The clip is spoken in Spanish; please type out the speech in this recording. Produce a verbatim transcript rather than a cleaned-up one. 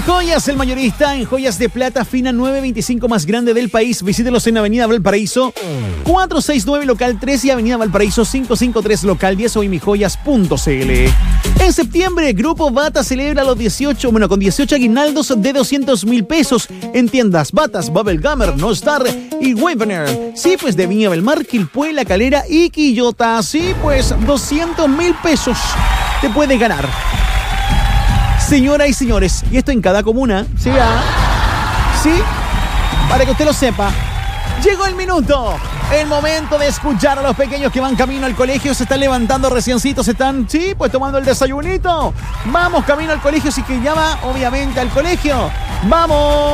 Joyas El Mayorista, en joyas de plata fina nueve veinticinco más grande del país. Visítelos en Avenida Valparaíso cuatrocientos sesenta y nueve local tres y Avenida Valparaíso quinientos cincuenta y tres local diez o imijoyas punto c l. En septiembre, Grupo Bata celebra los dieciocho, bueno, con dieciocho aguinaldos de doscientos mil pesos en tiendas Batas, Bubblegummer, No Star y Wavener. Sí, pues de Viña del Mar, Quilpué, La Calera y Quillota. Sí, pues doscientos mil pesos te puedes ganar. Señoras y señores, y esto en cada comuna, ¿sí? ¿Ah? ¿Sí? Para que usted lo sepa. Llegó el minuto, el momento de escuchar a los pequeños que van camino al colegio, se están levantando reciencitos, están, sí, pues tomando el desayunito. Vamos camino al colegio, así que ya va, obviamente, al colegio. ¡Vamos!